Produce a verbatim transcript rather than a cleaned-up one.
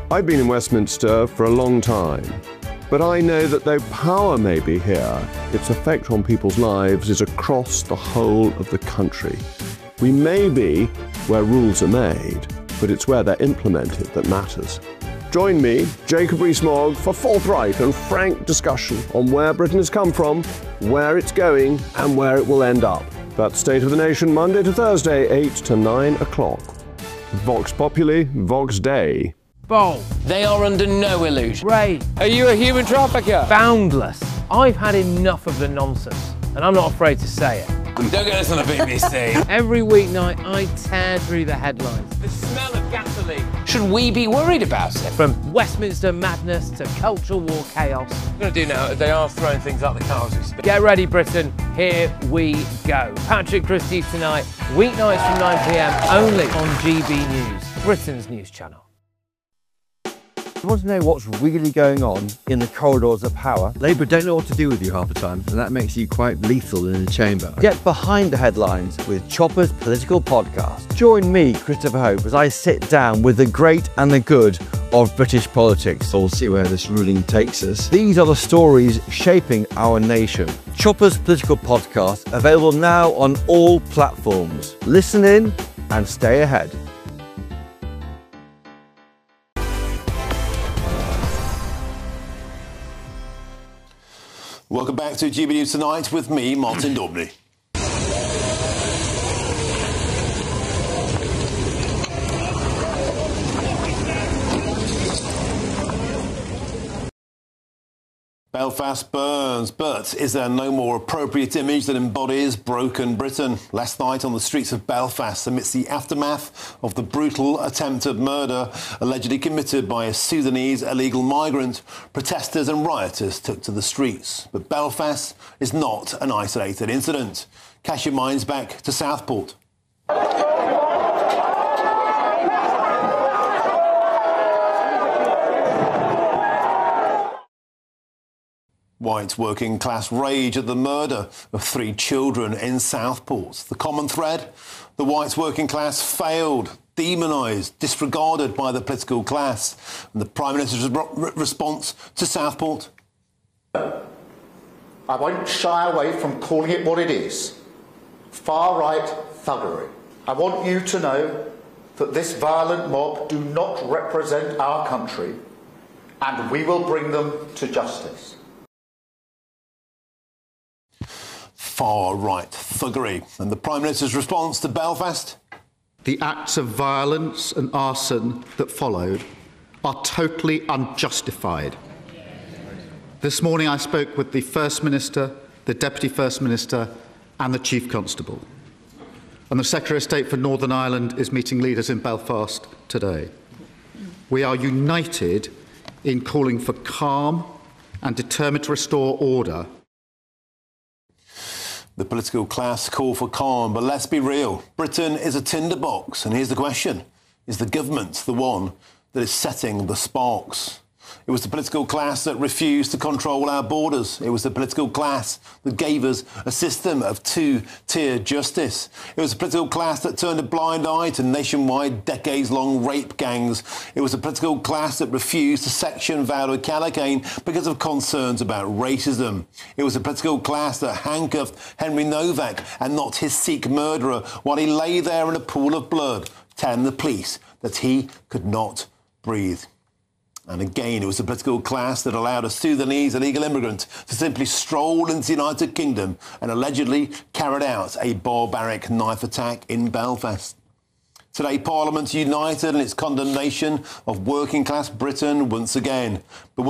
I've been in Westminster for a long time, but I know that though power may be here, its effect on people's lives is across the whole of the country. We may be where rules are made, but it's where they're implemented that matters. Join me, Jacob Rees-Mogg, for forthright and frank discussion on where Britain has come from, where it's going, and where it will end up. That's State of the Nation, Monday to Thursday, eight to nine o'clock. Vox Populi, Vox Dei. Bold. They are under no illusion. Ray. Are you a human trafficker? Boundless. I've had enough of the nonsense, and I'm not afraid to say it. Don't get this on the B B C. Every weeknight, I tear through the headlines. The smell of gasoline. Should we be worried about it? From Westminster madness to cultural war chaos. What I'm going to do now is they are throwing things out the car as we speak. Get ready, Britain. Here we go. Patrick Christie's tonight, weeknights from nine p m, only on G B News, Britain's news channel. You want to know what's really going on in the corridors of power? Labour don't know what to do with you half the time, and that makes you quite lethal in the chamber. Get behind the headlines with Chopper's Political Podcast. Join me, Christopher Hope, as I sit down with the great and the good of British politics. We'll see where this ruling takes us. These are the stories shaping our nation. Chopper's Political Podcast, available now on all platforms. Listen in and stay ahead. Welcome back to G B News Tonight with me, Martin Daubney. Belfast burns, but is there no more appropriate image that embodies broken Britain? Last night on the streets of Belfast, amidst the aftermath of the brutal attempted murder allegedly committed by a Sudanese illegal migrant, protesters and rioters took to the streets. But Belfast is not an isolated incident. Cast your minds back to Southport. White working class rage at the murder of three children in Southport. The common thread? The white working class failed, demonised, disregarded by the political class. And the Prime Minister's re- response to Southport? I won't shy away from calling it what it is. Far-right thuggery. I want you to know that this violent mob do not represent our country, and we will bring them to justice. Far-right thuggery. And the Prime Minister's response to Belfast? The acts of violence and arson that followed are totally unjustified. This morning I spoke with the First Minister, the Deputy First Minister and the Chief Constable. And the Secretary of State for Northern Ireland is meeting leaders in Belfast today. We are united in calling for calm and determined to restore order. The political class call for calm, but let's be real. Britain is a tinderbox, and here's the question. Is the government the one that is setting the sparks? It was the political class that refused to control our borders. It was the political class that gave us a system of two-tier justice. It was the political class that turned a blind eye to nationwide, decades-long rape gangs. It was the political class that refused to section Vaola Callaghan because of concerns about racism. It was the political class that handcuffed Henry Novak and not his Sikh murderer while he lay there in a pool of blood, telling the police that he could not breathe. And again, it was the political class that allowed a Sudanese illegal immigrant to simply stroll into the United Kingdom and allegedly carried out a barbaric knife attack in Belfast. Today, Parliament's united in its condemnation of working class Britain once again. But